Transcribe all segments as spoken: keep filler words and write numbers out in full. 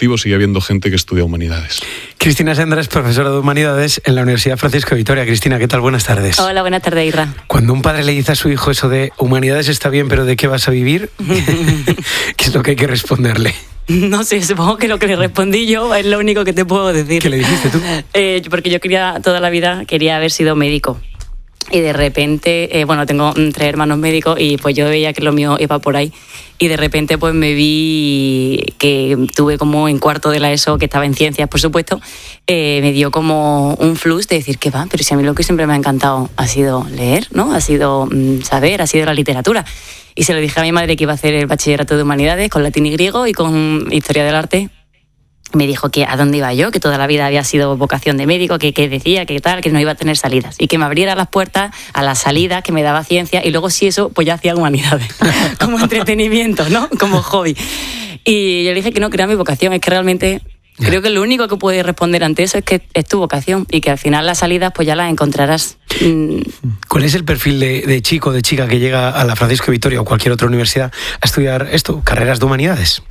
receptivo, sigue habiendo gente que estudia humanidades. Cristina Sendra es profesora de humanidades en la Universidad Francisco de Vitoria. Cristina, ¿qué tal? Buenas tardes. Hola, buenas tardes, Irra. Cuando un padre le dice a su hijo eso de humanidades está bien, pero ¿de qué vas a vivir? ¿Qué es lo que hay que responderle? No sé, supongo que lo que le respondí yo es lo único que te puedo decir. ¿Qué le dijiste tú? Eh, porque yo quería, toda la vida, quería haber sido médico. Y de repente, eh, bueno, tengo tres hermanos médicos y pues yo veía que lo mío iba por ahí. Y de repente pues me vi que tuve como en cuarto de la ESO, que estaba en ciencias, por supuesto, eh, me dio como un flux de decir que va, pero si a mí lo que siempre me ha encantado ha sido leer, ¿no? Ha sido mm, saber, ha sido la literatura. Y se lo dije a mi madre que iba a hacer el bachillerato de humanidades con latín y griego y con historia del arte. Me dijo que a dónde iba yo, que toda la vida había sido vocación de médico, que, que decía que tal, que no iba a tener salidas. Y que me abriera las puertas a las salidas, que me daba ciencia, y luego si eso, pues ya hacía humanidades. Como entretenimiento, ¿no? Como hobby. Y yo le dije que no, que era mi vocación, es que realmente... Creo que lo único que puede responder ante eso es que es tu vocación y que al final las salidas pues ya las encontrarás. ¿Cuál es el perfil de, de chico o de chica que llega a la Francisco de Vitoria o cualquier otra universidad a estudiar esto, carreras de humanidades?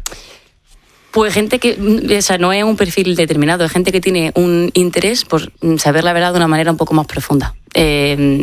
Pues gente que, o sea, no es un perfil determinado, es gente que tiene un interés por saber la verdad de una manera un poco más profunda. Eh,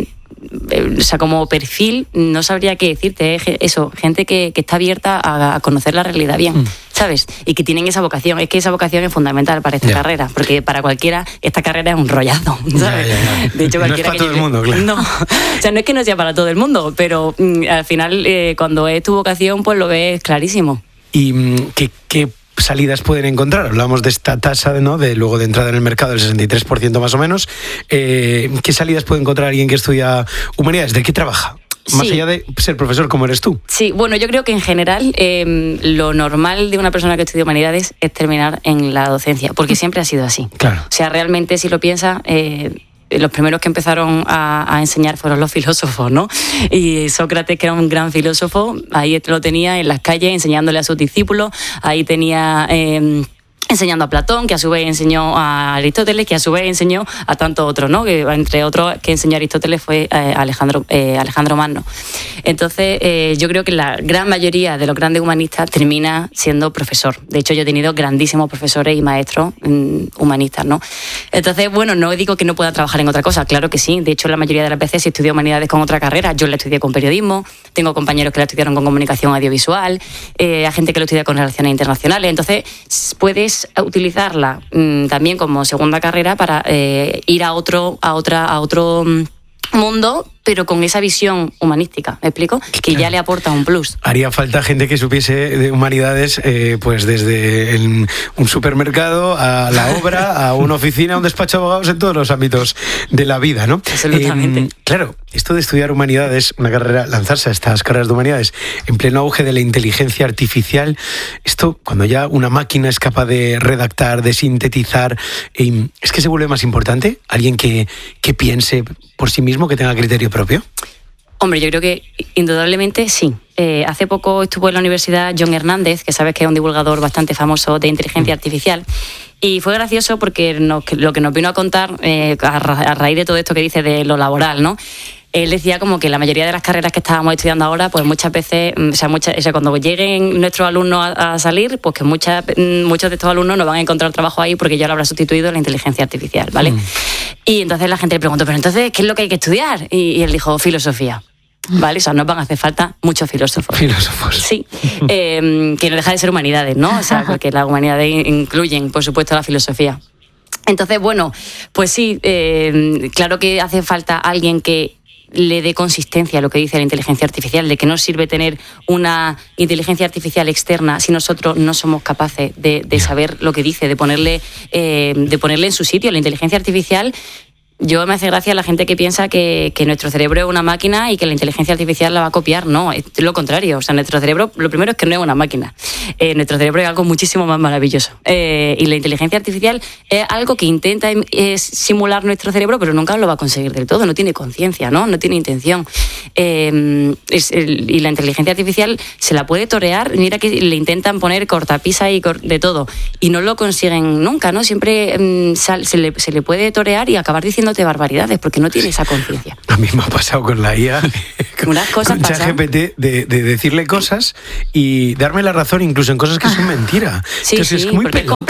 o sea, como perfil, no sabría qué decirte, es eso, gente que, que está abierta a, a conocer la realidad bien, mm. ¿sabes? Y que tienen esa vocación, es que esa vocación es fundamental para esta yeah. carrera, porque para cualquiera esta carrera es un rollazo, ¿sabes? Yeah, yeah, yeah. De hecho, cualquiera no es para que todo el mundo, claro. No, o sea, no es que no sea para todo el mundo, pero mm, al final, eh, cuando es tu vocación, pues lo ves clarísimo. ¿Y mm, qué, qué salidas pueden encontrar? Hablamos de esta tasa, ¿no?, de luego de entrada en el mercado del sesenta y tres por ciento más o menos. Eh, ¿Qué salidas puede encontrar alguien que estudia humanidades? ¿De qué trabaja? Más sí. allá de ser profesor como eres tú. Sí, bueno, yo creo que en general eh, lo normal de una persona que estudia humanidades es terminar en la docencia, porque siempre ha sido así. Claro. O sea, realmente si lo piensas... Eh, los primeros que empezaron a, a enseñar fueron los filósofos, ¿no? Y Sócrates, que era un gran filósofo, ahí lo tenía en las calles enseñándole a sus discípulos, ahí tenía... Eh, enseñando a Platón, que a su vez enseñó a Aristóteles, que a su vez enseñó a tantos otros, ¿no? Que entre otros que enseñó a Aristóteles fue eh, Alejandro, eh, Alejandro Magno. Entonces, eh, yo creo que la gran mayoría de los grandes humanistas termina siendo profesor. De hecho, yo he tenido grandísimos profesores y maestros mm, humanistas, ¿no? Entonces, bueno, no digo que no pueda trabajar en otra cosa, claro que sí. De hecho, la mayoría de las veces estudié humanidades con otra carrera. Yo la estudié con periodismo, tengo compañeros que la estudiaron con comunicación audiovisual, eh, hay gente que lo estudia con relaciones internacionales. Entonces, puedes utilizarla mmm, también como segunda carrera para eh, ir a otro a otra a otro mmm, mundo, pero con esa visión humanística, ¿me explico? Que claro. ya le aporta un plus. Haría falta gente que supiese de humanidades, eh, pues desde el, un supermercado a la obra, a una oficina, a un despacho de abogados, en todos los ámbitos de la vida, ¿no? Absolutamente. Eh, claro, esto de estudiar humanidades, una carrera, lanzarse a estas carreras de humanidades en pleno auge de la inteligencia artificial, esto cuando ya una máquina es capaz de redactar, de sintetizar, eh, ¿es que se vuelve más importante? ¿Alguien que, que piense por sí mismo, que tenga criterio propio? Hombre, yo creo que indudablemente sí. Eh, hace poco estuvo en la universidad John Hernández, que sabes que es un divulgador bastante famoso de inteligencia artificial, y fue gracioso porque nos, lo que nos vino a contar eh, a, ra- a raíz de todo esto que dice de lo laboral, ¿no? Él decía como que la mayoría de las carreras que estábamos estudiando ahora, pues muchas veces, o sea, muchas, o sea cuando lleguen nuestros alumnos a, a salir, pues que muchas, muchos de estos alumnos no van a encontrar trabajo ahí porque ya lo habrá sustituido la inteligencia artificial, ¿vale? Mm. Y entonces la gente le preguntó, pero entonces, ¿qué es lo que hay que estudiar? Y, y él dijo, filosofía. ¿Vale? O sea, nos van a hacer falta muchos filósofos. Filósofos. Sí, eh, que no deja de ser humanidades, ¿no? O sea, porque las humanidades incluyen, por supuesto, la filosofía. Entonces, bueno, pues sí, eh, claro que hace falta alguien que le dé consistencia a lo que dice la inteligencia artificial, de que no sirve tener una inteligencia artificial externa si nosotros no somos capaces de, de saber lo que dice, de ponerle, eh, de ponerle en su sitio. La inteligencia artificial... Yo me hace gracia la gente que piensa que, que nuestro cerebro es una máquina y que la inteligencia artificial la va a copiar. No, es lo contrario. O sea, nuestro cerebro, lo primero es que no es una máquina. Eh, nuestro cerebro es algo muchísimo más maravilloso. Eh, y la inteligencia artificial es algo que intenta eh, simular nuestro cerebro, pero nunca lo va a conseguir del todo. No tiene conciencia, ¿no? No tiene intención. Eh, es el, y la inteligencia artificial se la puede torear. Mira que le intentan poner cortapisa y cor, de todo. Y no lo consiguen nunca, ¿no? Siempre eh, sal, se, le, se le puede torear y acabar diciendo de barbaridades porque no tiene esa conciencia. A mí me ha pasado con la I A, con, unas cosas con ChatGPT, de, de decirle cosas y darme la razón incluso en cosas que son mentira. Sí, Entonces sí, es muy porque peligroso.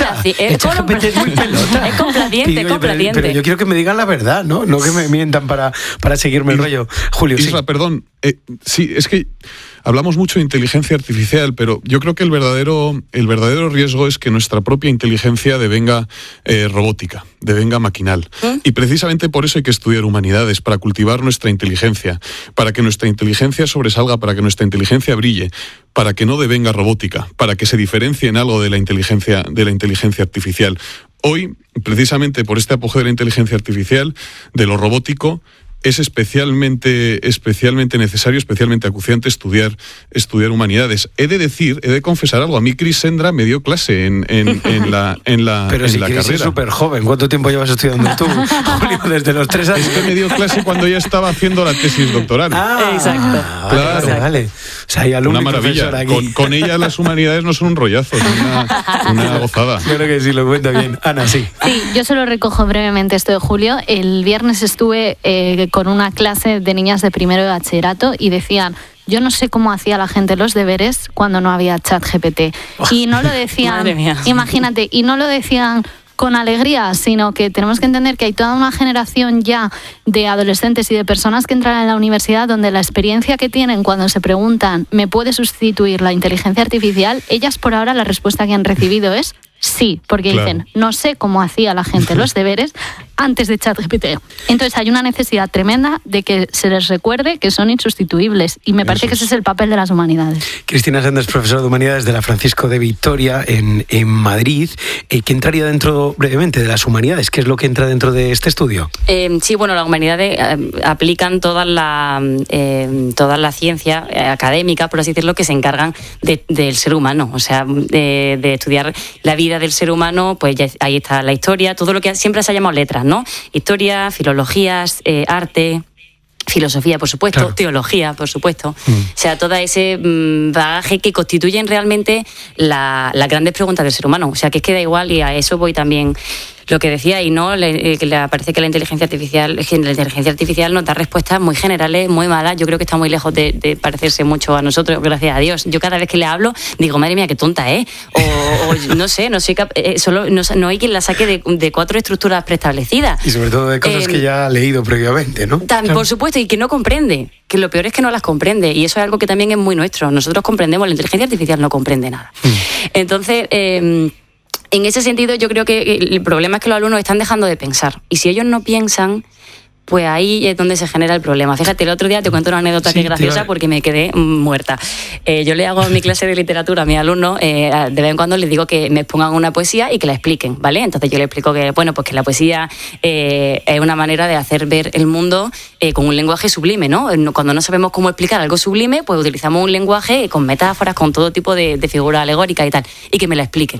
complaciente. ChatGPT es muy pelota. Es complaciente, Digo, es complaciente. Pero, pero yo quiero que me digan la verdad, ¿no? No que me mientan para, para seguirme el rollo. Julio, Isra, sí. perdón. Eh, sí, es que hablamos mucho de inteligencia artificial, pero yo creo que el verdadero, el verdadero riesgo es que nuestra propia inteligencia devenga eh, robótica, devenga maquinal. ¿Eh? Y precisamente por eso hay que estudiar humanidades, para cultivar nuestra inteligencia, para que nuestra inteligencia sobresalga, para que nuestra inteligencia brille, para que no devenga robótica, para que se diferencie en algo de la inteligencia, de la inteligencia artificial. Hoy, precisamente por este apogeo de la inteligencia artificial, de lo robótico, es especialmente, especialmente necesario, especialmente acuciante estudiar, estudiar humanidades. He de decir, he de confesar algo. A mí Chris Sendra me dio clase en, en, en la, en la, Pero en si la Chris carrera. es súper joven. ¿Cuánto tiempo llevas estudiando tú, Julio? Desde los tres años. Es que me dio clase cuando ya estaba haciendo la tesis doctoral. Ah, exacto. Vale, Claro. vale, vale. O sea, hay alumno Una y maravilla. profesor aquí. Con, con ella las humanidades no son un rollazo, es una, una gozada. Yo creo que sí, lo cuenta bien. Ana, sí. Sí, yo solo recojo brevemente esto de Julio. El viernes estuve eh, con una clase de niñas de primero de bachillerato y decían, yo no sé cómo hacía la gente los deberes cuando no había ChatGPT. Y no lo decían, Madre mía. imagínate, y no lo decían con alegría, sino que tenemos que entender que hay toda una generación ya de adolescentes y de personas que entran en la universidad donde la experiencia que tienen cuando se preguntan, ¿me puede sustituir la inteligencia artificial? Ellas por ahora la respuesta que han recibido es sí, porque Claro. dicen, no sé cómo hacía la gente los deberes antes de ChatGPT. Entonces hay una necesidad tremenda de que se les recuerde que son insustituibles y me parece Eso que es. ese es el papel de las humanidades. Cristina Sendra es profesora de Humanidades de la Francisco de Vitoria en, en Madrid. Eh, ¿Qué entraría dentro, brevemente, de las Humanidades? ¿Qué es lo que entra dentro de este estudio? Eh, sí, bueno, las humanidades eh, aplican toda la, eh, toda la ciencia eh, académica, por así decirlo, que se encargan de, del ser humano, o sea, de, de estudiar la vida del ser humano, pues ya ahí está la historia, todo lo que siempre se ha llamado letras, ¿no? Historia, filologías, eh, arte, filosofía, por supuesto, Claro. teología, por supuesto. Mm. O sea, todo ese mm, bagaje que constituyen realmente la- las grandes preguntas del ser humano. O sea, que es que da igual, y a eso voy también. Lo que decía, y no, le, eh, que le parece que la inteligencia artificial, es que la inteligencia artificial nos da respuestas muy generales, muy malas. Yo creo que está muy lejos de, de parecerse mucho a nosotros, gracias a Dios. Yo cada vez que le hablo digo, madre mía, qué tonta, ¿eh? O, o no sé, no soy cap- eh, solo no, no hay quien la saque de, de cuatro estructuras preestablecidas. Y sobre todo de cosas Eh, que ya ha leído previamente, ¿no? Tan, Claro. Por supuesto, y que no comprende. Que lo peor es que no las comprende. Y eso es algo que también es muy nuestro. Nosotros comprendemos, la inteligencia artificial no comprende nada. Entonces, eh, en ese sentido, yo creo que el problema es que los alumnos están dejando de pensar. Y si ellos no piensan, pues ahí es donde se genera el problema. Fíjate, el otro día te cuento una anécdota Sí, que es te graciosa iba- porque me quedé mm, muerta. Eh, yo le hago en mi clase de literatura a mis alumnos, eh, de vez en cuando les digo que me expongan una poesía y que la expliquen, ¿vale? Entonces yo les explico que, bueno, pues que la poesía eh, es una manera de hacer ver el mundo eh, con un lenguaje sublime, ¿no? Cuando no sabemos cómo explicar algo sublime, pues utilizamos un lenguaje con metáforas, con todo tipo de, de figuras alegóricas y tal, y que me la expliquen.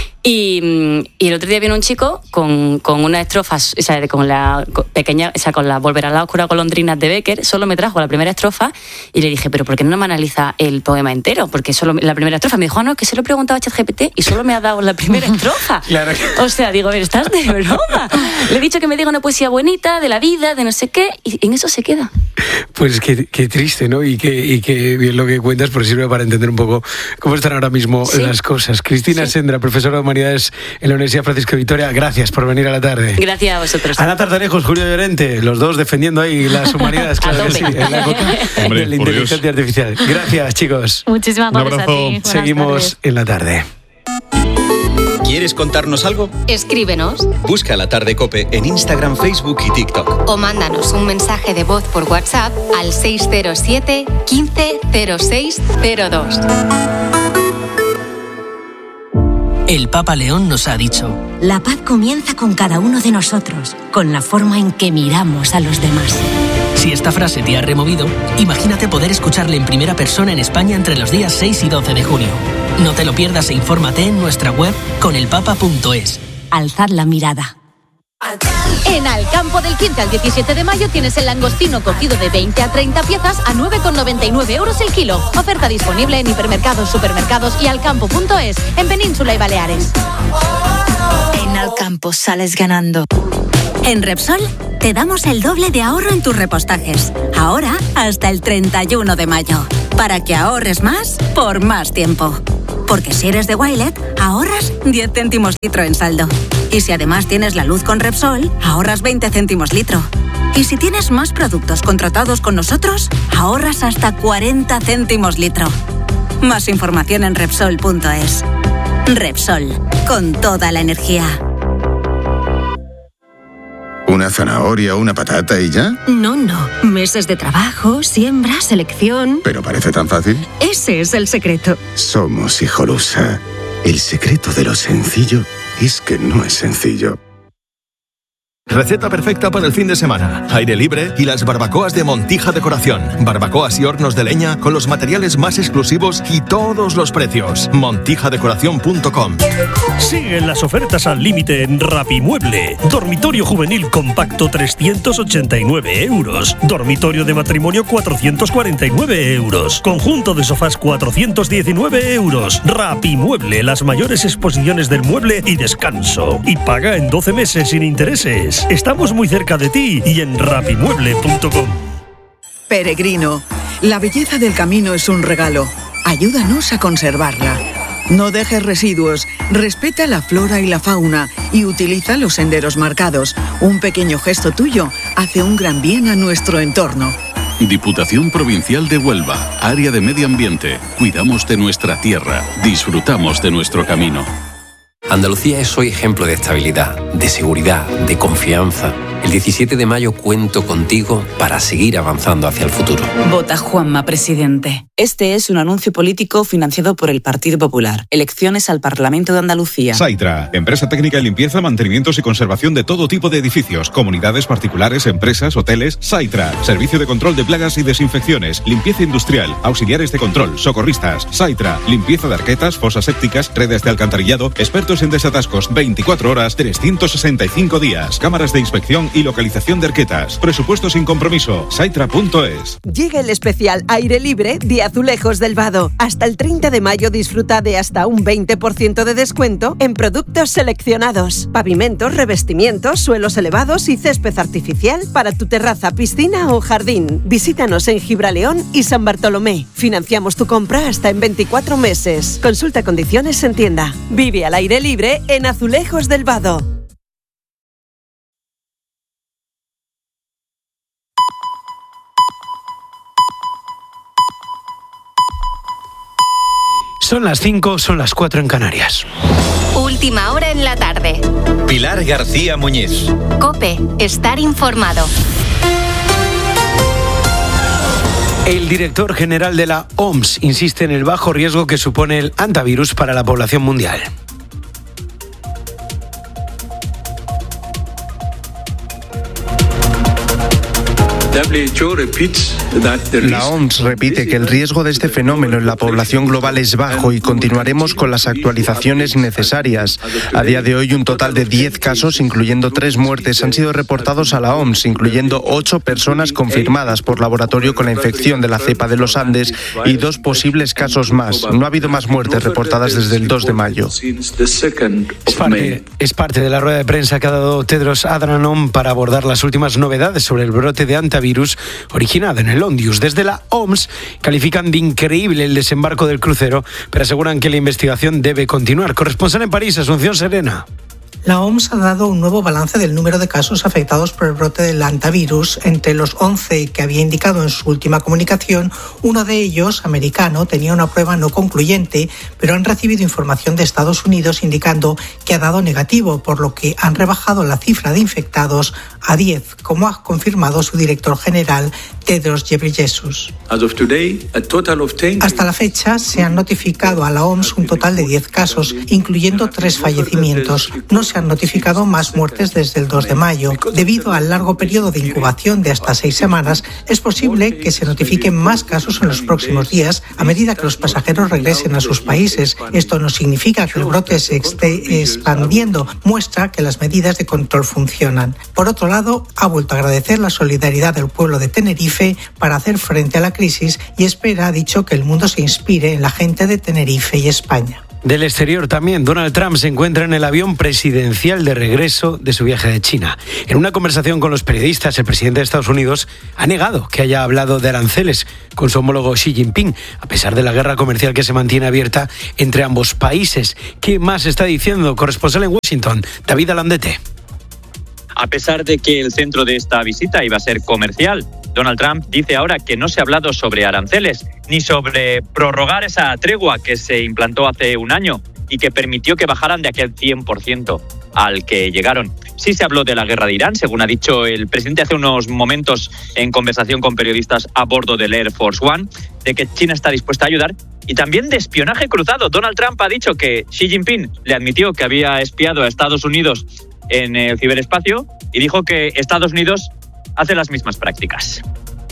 Y, mm, y el otro día vino un chico con, con una estrofa, o sea, con la con pequeña, o sea, con la Volver a la oscura golondrinas de Becker, solo me trajo la primera estrofa y le dije, pero ¿por qué no me analiza el poema entero? Porque solo la primera estrofa. Me dijo, ah, no, es que se lo he preguntado a ChatGPT y solo me ha dado la primera estrofa. Claro que- O sea, digo, a ver, ¿estás de broma? Le he dicho que me diga una poesía bonita, de la vida, de no sé qué, y en eso se queda. Pues qué, qué triste, ¿no? Y que, y que bien lo que cuentas, porque sirve para entender un poco cómo están ahora mismo Sí. las cosas. Cristina Sí. Sendra, profesora de Humanidades en la Universidad Francisco de Vitoria, gracias por venir a la tarde. Gracias a vosotros. Ana Tartarejos, Julio Llorente, los dos defendiendo ahí las humanidades, claro que sí, tope. en la época Hombre, de la por inteligencia artificial. Gracias, chicos. Muchísimas Un gracias a abrazo. ti. Buenas Seguimos tardes. en la tarde. ¿Quieres contarnos algo? Escríbenos Busca La Tarde Cope en Instagram, Facebook y TikTok. o mándanos un mensaje de voz por WhatsApp al seis cero siete, quince, cero seis cero dos. El Papa León nos ha dicho: La paz comienza con cada uno de nosotros, con la forma en que miramos a los demás. si esta frase te ha removido, imagínate poder escucharle en primera persona en España entre los días seis y doce de junio. No te lo pierdas e infórmate en nuestra web conelpapa punto es. Alzad la mirada. En Alcampo del quince al diecisiete de mayo tienes el langostino cocido de veinte a treinta piezas a nueve con noventa y nueve euros el kilo. Oferta disponible en hipermercados, supermercados y alcampo punto es, en Península y Baleares. En Alcampo sales ganando. En Repsol te damos el doble de ahorro en tus repostajes. Ahora hasta el treinta y uno de mayo. Para que ahorres más por más tiempo. Porque si eres de Wilet, ahorras diez céntimos litro en saldo. Y si además tienes la luz con Repsol, ahorras veinte céntimos litro. Y si tienes más productos contratados con nosotros, ahorras hasta cuarenta céntimos litro. Más información en Repsol punto es. Repsol, con toda la energía. ¿Una zanahoria o una patata y ya? No, no. Meses de trabajo, siembra, selección... ¿Pero parece tan fácil? Ese es el secreto. Somos Hijolusa. El secreto de lo sencillo es que no es sencillo. Receta perfecta para el fin de semana. Aire libre y las barbacoas de Montija Decoración. Barbacoas y hornos de leña con los materiales más exclusivos y todos los precios. montija decoración punto com. Siguen las ofertas al límite en Rapimueble. Dormitorio juvenil compacto trescientos ochenta y nueve euros. Dormitorio de matrimonio cuatrocientos cuarenta y nueve euros. Conjunto de sofás cuatrocientos diecinueve euros. Rapimueble, las mayores exposiciones del mueble y descanso. Y paga en doce meses sin intereses. Estamos muy cerca de ti y en rapimueble punto com. Peregrino, la belleza del camino es un regalo. Ayúdanos a conservarla. No dejes residuos, respeta la flora y la fauna y utiliza los senderos marcados. Un pequeño gesto tuyo hace un gran bien a nuestro entorno. Diputación Provincial de Huelva, Área de Medio Ambiente. Cuidamos de nuestra tierra, disfrutamos de nuestro camino. Andalucía es hoy ejemplo de estabilidad, de seguridad, de confianza. El diecisiete de mayo cuento contigo para seguir avanzando hacia el futuro. Vota Juanma, presidente. Este es un anuncio político financiado por el Partido Popular. Elecciones al Parlamento de Andalucía. Saitra, empresa técnica de limpieza, mantenimientos y conservación de todo tipo de edificios, comunidades particulares, empresas, hoteles. Saitra, servicio de control de plagas y desinfecciones, limpieza industrial, auxiliares de control, socorristas. Saitra, limpieza de arquetas, fosas sépticas, redes de alcantarillado, expertos en desatascos, veinticuatro horas, trescientos sesenta y cinco días, cámaras de inspección y localización de arquetas. Presupuesto sin compromiso. Saitra punto es. Llega el especial Aire Libre de Azulejos del Vado. Hasta el treinta de mayo disfruta de hasta un veinte por ciento de descuento en productos seleccionados. Pavimentos, revestimientos, suelos elevados y césped artificial para tu terraza, piscina o jardín. Visítanos en Gibraleón y San Bartolomé. Financiamos tu compra hasta en veinticuatro meses. Consulta condiciones en tienda. Vive al aire libre en Azulejos del Vado. Son las cinco, son las cuatro en Canarias. Última hora en la tarde. Pilar García Muñiz. COPE, estar informado. El director general de la O M S insiste en el bajo riesgo que supone el hantavirus para la población mundial. La O M S repite que el riesgo de este fenómeno en la población global es bajo y continuaremos con las actualizaciones necesarias. A día de hoy, un total de diez casos, incluyendo tres muertes, han sido reportados a la O M S, incluyendo ocho personas confirmadas por laboratorio con la infección de la cepa de los Andes y dos posibles casos más. No ha habido más muertes reportadas desde el dos de mayo. Es parte, es parte de la rueda de prensa que ha dado Tedros Adhanom para abordar las últimas novedades sobre el brote de hantavirus originado en el Ondius. Desde la O M S califican de increíble el desembarco del crucero, pero aseguran que la investigación debe continuar. Corresponsal en París, Asunción Serena. La O M S ha dado un nuevo balance del número de casos afectados por el brote del hantavirus. Entre los once que había indicado en su última comunicación, uno de ellos, americano, tenía una prueba no concluyente, pero han recibido información de Estados Unidos indicando que ha dado negativo, por lo que han rebajado la cifra de infectados a diez, como ha confirmado su director general, Tedros Ghebreyesus. Hasta la fecha se han notificado a la O M S un total de diez casos, incluyendo tres fallecimientos. No se han notificado más muertes desde el dos de mayo. Debido al largo periodo de incubación de hasta seis semanas, es posible que se notifiquen más casos en los próximos días a medida que los pasajeros regresen a sus países. Esto no significa que el brote se esté expandiendo, muestra que las medidas de control funcionan. Por otro lado, ha vuelto a agradecer la solidaridad del pueblo de Tenerife para hacer frente a la crisis y espera, ha dicho, que el mundo se inspire en la gente de Tenerife y España. Del exterior también, Donald Trump se encuentra en el avión presidencial de regreso de su viaje de China. En una conversación con los periodistas, el presidente de Estados Unidos ha negado que haya hablado de aranceles con su homólogo Xi Jinping, a pesar de la guerra comercial que se mantiene abierta entre ambos países. ¿Qué más está diciendo? Corresponsal en Washington, David Alandete. A pesar de que el centro de esta visita iba a ser comercial, Donald Trump dice ahora que no se ha hablado sobre aranceles, ni sobre prorrogar esa tregua que se implantó hace un año y que permitió que bajaran de aquel cien por ciento al que llegaron. Sí se habló de la guerra de Irán, según ha dicho el presidente hace unos momentos en conversación con periodistas a bordo del Air Force One, de que China está dispuesta a ayudar, y también de espionaje cruzado. Donald Trump ha dicho que Xi Jinping le admitió que había espiado a Estados Unidos en el ciberespacio y dijo que Estados Unidos hace las mismas prácticas.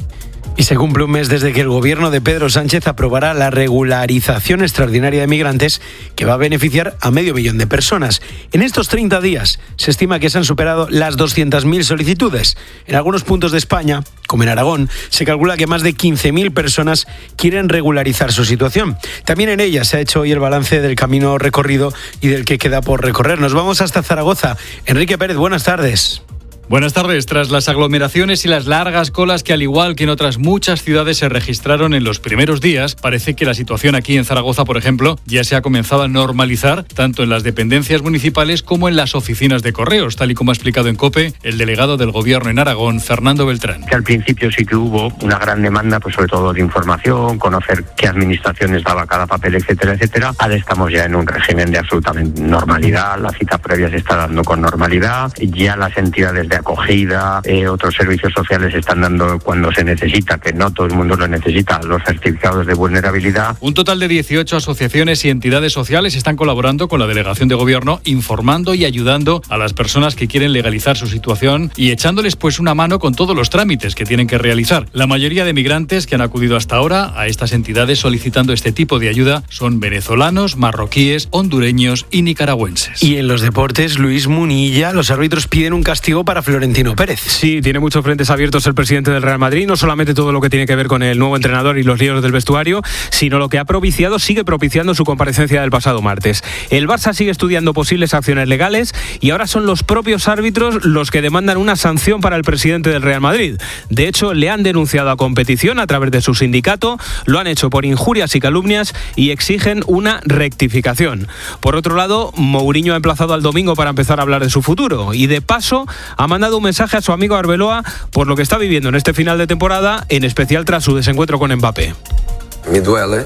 Y se cumple un mes desde que el gobierno de Pedro Sánchez aprobará la regularización extraordinaria de migrantes que va a beneficiar a medio millón de personas. En estos treinta días se estima que se han superado las doscientas mil solicitudes. En algunos puntos de España, como en Aragón, se calcula que más de quince mil personas quieren regularizar su situación. También en ella se ha hecho hoy el balance del camino recorrido y del que queda por recorrer. Nos vamos hasta Zaragoza. Enrique Pérez, buenas tardes. Buenas tardes. Tras las aglomeraciones y las largas colas que, al igual que en otras muchas ciudades, se registraron en los primeros días, parece que la situación aquí en Zaragoza, por ejemplo, ya se ha comenzado a normalizar, tanto en las dependencias municipales como en las oficinas de correos, tal y como ha explicado en COPE el delegado del Gobierno en Aragón, Fernando Beltrán. Que al principio sí que hubo una gran demanda, pues sobre todo de información, conocer qué administraciones daba cada papel, etcétera, etcétera. Ahora estamos ya en un régimen de absolutamente normalidad, la cita previa se está dando con normalidad, ya las entidades de acogida, eh, otros servicios sociales están dando cuando se necesita, que no todo el mundo lo necesita, los certificados de vulnerabilidad. Un total de dieciocho asociaciones y entidades sociales están colaborando con la delegación de gobierno, informando y ayudando a las personas que quieren legalizar su situación y echándoles pues una mano con todos los trámites que tienen que realizar. La mayoría de migrantes que han acudido hasta ahora a estas entidades solicitando este tipo de ayuda son venezolanos, marroquíes, hondureños y nicaragüenses. Y en los deportes, Luis Munilla, los árbitros piden un castigo para Florentino Pérez. Sí, tiene muchos frentes abiertos el presidente del Real Madrid, no solamente todo lo que tiene que ver con el nuevo entrenador y los líos del vestuario, sino lo que ha propiciado, sigue propiciando su comparecencia del pasado martes. El Barça sigue estudiando posibles acciones legales y ahora son los propios árbitros los que demandan una sanción para el presidente del Real Madrid. De hecho, le han denunciado a competición a través de su sindicato, lo han hecho por injurias y calumnias y exigen una rectificación. Por otro lado, Mourinho ha emplazado al domingo para empezar a hablar de su futuro y de paso ha mandado un mensaje a su amigo Arbeloa por lo que está viviendo en este final de temporada, en especial tras su desencuentro con Mbappé. Me duele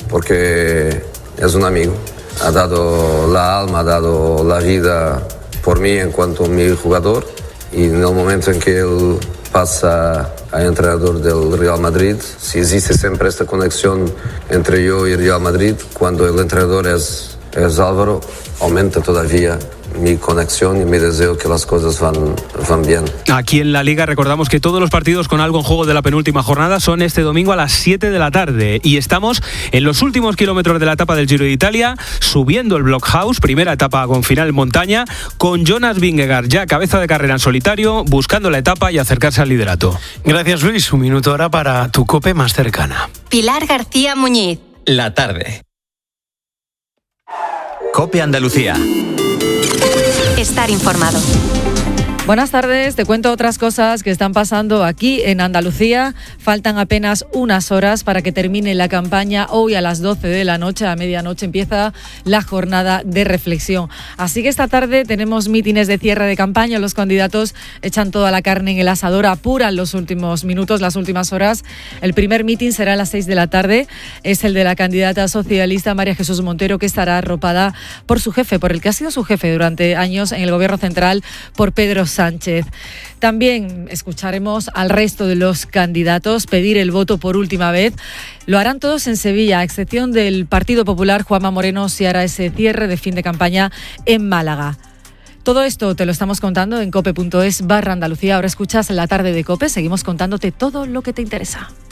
porque es un amigo, ha dado la alma, ha dado la vida por mí en cuanto a mi jugador, y en el momento en que él pasa a entrenador del Real Madrid, si existe siempre esta conexión entre yo y el Real Madrid, cuando el entrenador es, es Álvaro, aumenta todavía mi conexión y mi deseo que las cosas van, van bien. Aquí en la Liga recordamos que todos los partidos con algo en juego de la penúltima jornada son este domingo a las siete de la tarde y estamos en los últimos kilómetros de la etapa del Giro de Italia, subiendo el Blockhouse, primera etapa con final en montaña, con Jonas Vingegaard ya cabeza de carrera en solitario, buscando la etapa y acercarse al liderato. Gracias, Luis. Un minuto ahora para tu COPE más cercana. Pilar García Muñiz. La tarde. COPE Andalucía. Estar informado. Buenas tardes, te cuento otras cosas que están pasando aquí en Andalucía. Faltan apenas unas horas para que termine la campaña. Hoy a las doce de la noche, a medianoche, empieza la jornada de reflexión. Así que esta tarde tenemos mítines de cierre de campaña. Los candidatos echan toda la carne en el asador, apuran los últimos minutos, las últimas horas. El primer mítin será a las seis de la tarde. Es el de la candidata socialista María Jesús Montero, que estará arropada por su jefe, por el que ha sido su jefe durante años en el Gobierno central, por Pedro Sánchez. También escucharemos al resto de los candidatos pedir el voto por última vez. Lo harán todos en Sevilla, a excepción del Partido Popular. Juanma Moreno se hará ese cierre de fin de campaña en Málaga. Todo esto te lo estamos contando en cope punto es barra Andalucía. Ahora escuchas La Tarde de COPE. Seguimos contándote todo lo que te interesa.